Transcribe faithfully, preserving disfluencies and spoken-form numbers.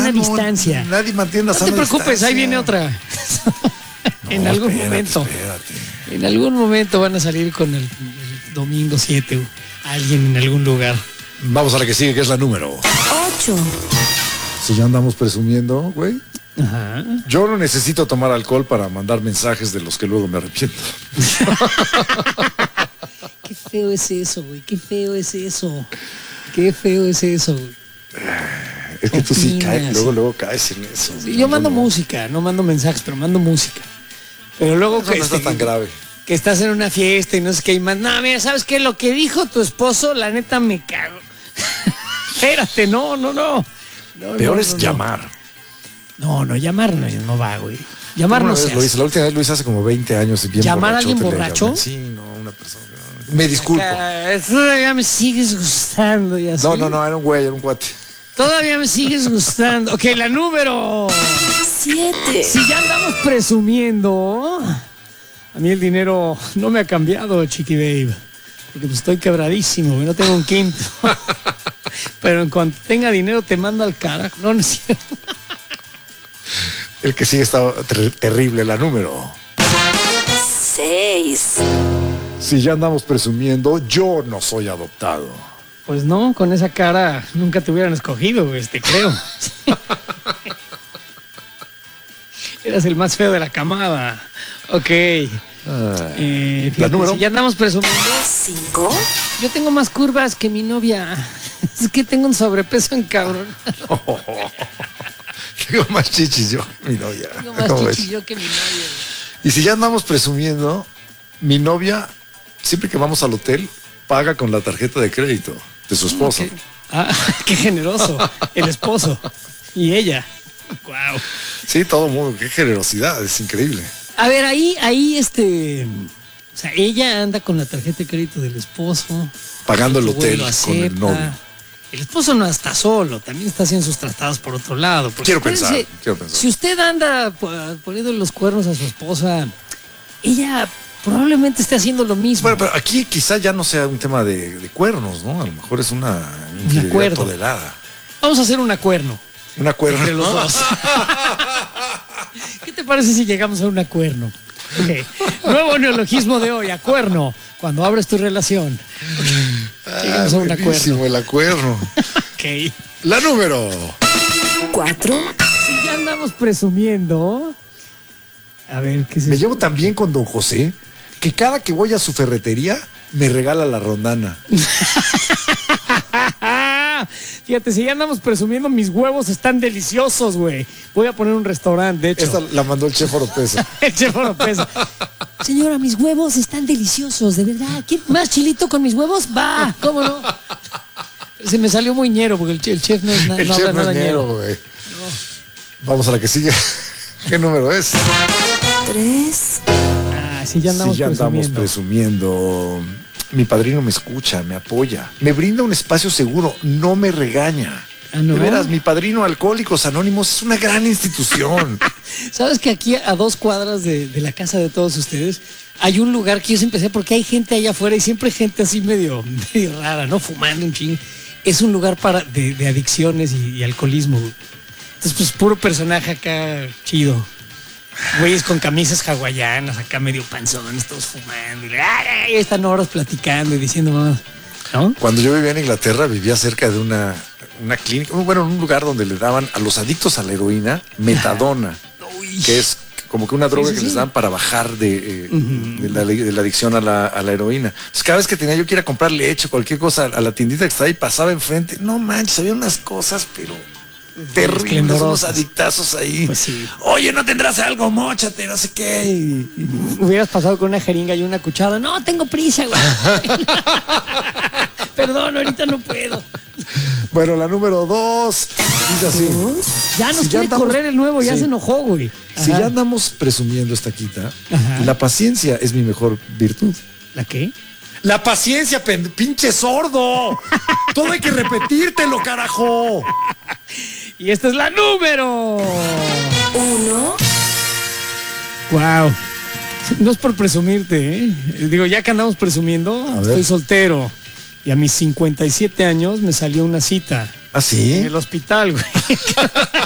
sana distancia. Nadie mantiene la no sana te preocupes, distancia. ahí viene otra. en no, algún espérate, momento. Espérate. En algún momento van a salir con el, el domingo siete. Alguien en algún lugar. Vamos a la que sigue, que es la número ocho. Si ya andamos presumiendo, güey. Ajá. Yo no necesito tomar alcohol para mandar mensajes de los que luego me arrepiento. Qué feo es eso, güey. Qué feo es eso. Qué feo es eso, güey. Es que tú sí Opinas. caes, luego, luego caes en eso. Sí, yo mando música, no mando mensajes, pero mando música. Pero luego Eso que, no está tan grave. que estás en una fiesta y no sé qué, y más, no, mira, ¿sabes qué? Lo que dijo tu esposo, la neta me cago. Espérate, no, no, no. no Peor no, es no, llamar. No, no, llamar no, no va, güey. Llamar Una no vez se lo hace. hice, la última vez lo hice hace como veinte años. Y bien ¿Llamar a alguien borrachote le borracho? llamé. Sí, no, una persona. Me disculpo. Acá, todavía me sigues gustando y así. No, no, no, era un güey, era un cuate. Todavía me sigues gustando. Ok, la número siete. Si ya andamos presumiendo, a mí el dinero no me ha cambiado, Chiqui Babe. Porque pues estoy quebradísimo, güey, no tengo un quinto. Pero en cuanto tenga dinero te mando al carajo. No, no es cierto. El que sigue está ter- terrible, la número. seis. Si ya andamos presumiendo, yo no soy adoptado. Pues no, con esa cara nunca te hubieran escogido, güey, te creo. Eras el más feo de la camada. Ok. Eh, ¿La fíjate, número? si ya andamos presumiendo. cinco. Yo tengo más curvas que mi novia. Es que tengo un sobrepeso en cabrón. Tengo más chichis yo que mi novia. Tengo más ¿Cómo chichi ves? yo que mi novia. Y si ya andamos presumiendo, mi novia, siempre que vamos al hotel, paga con la tarjeta de crédito de su esposo. Ok. Ah, qué generoso. El esposo. Y ella. Wow. Sí, todo el mundo, qué generosidad, es increíble. A ver, ahí, ahí, este. O sea, ella anda con la tarjeta de crédito del esposo. Pagando el su hotel vuelo con el acepta. novio. El esposo no está solo, también está haciendo sus tratados por otro lado. Porque Quiero pensar, acuérdense, quiero pensar. Si usted anda po- poniendo los cuernos a su esposa, ella probablemente esté haciendo lo mismo. Bueno, pero aquí quizá ya no sea un tema de, de cuernos, ¿no? A lo mejor es una infidelidad acuerdo. tolerada. Vamos a hacer un acuerno Un acuerdo. entre los dos. ¿Qué te parece si llegamos a un acuerno? Okay. Nuevo neologismo de hoy, acuerno. Cuando abres tu relación. Llegamos a un acuerdo. Buenísimo, el acuerdo. Ok. La número. cuatro. Si ya andamos presumiendo. A ver, ¿qué es Me eso? llevo tan bien con don José que cada que voy a su ferretería me regala la rondana. Fíjate, si ya andamos presumiendo, mis huevos están deliciosos, güey. Voy a poner un restaurante, de hecho. Esta la mandó el chef Oropesa. El chef Oropesa. Señora, mis huevos están deliciosos, de verdad. ¿Quiere más chilito con mis huevos? Va, ¿cómo no? Se me salió muy ñero porque el, ch- el chef no, es na- El no chef habla no nada es ñero. ñero, güey. Vamos a la que sigue. ¿Qué número es? tres. Ah, si ya andamos Si ya andamos presumiendo. presumiendo. Mi padrino me escucha, me apoya, me brinda un espacio seguro, no me regaña. Ah, ¿no? De veras, mi padrino Alcohólicos Anónimos es una gran institución. ¿Sabes que aquí a dos cuadras de, de la casa de todos ustedes hay un lugar que yo siempre sé porque hay gente allá afuera y siempre hay gente así medio, medio rara, ¿no? Fumando un ching. Es un lugar para de, de adicciones y, y alcoholismo. Entonces, pues puro personaje acá chido. Güeyes con camisas hawaianas, acá medio panzones, todos fumando. Y, ay, están horas platicando y diciendo más, ¿no? Cuando yo vivía en Inglaterra, vivía cerca de una, una clínica, bueno, en un lugar donde le daban a los adictos a la heroína metadona, Uy. que es como que una droga Sí, sí, que les sí. dan para bajar de, eh, de, la, de la adicción a la, a la heroína. Entonces, cada vez que tenía yo que ir a comprar leche o cualquier cosa a la tiendita que está ahí, pasaba enfrente. No manches, había unas cosas, pero terribles, unos esplendorosas. adictazos ahí. Pues sí. Oye, ¿no tendrás algo? Móchate, no sé qué. Y- y- Hubieras pasado con una jeringa y una cuchara. No, tengo prisa, güey. Perdón, ahorita no puedo. Bueno, la número dos dice así. Ya nos Si ya quiere andamos- correr el nuevo, ya Sí. se enojó, güey. Si Ajá. ya andamos presumiendo esta quita, Ajá. la paciencia es mi mejor virtud. ¿La qué? La paciencia, pen- pinche sordo. Todo hay que repetírtelo, carajo. Y esta es la número. uno. Wow. No es por presumirte, ¿eh? Digo, ya que andamos presumiendo, A ver. estoy soltero. Y a mis cincuenta y siete años me salió una cita ¿Ah, sí? en el hospital, güey.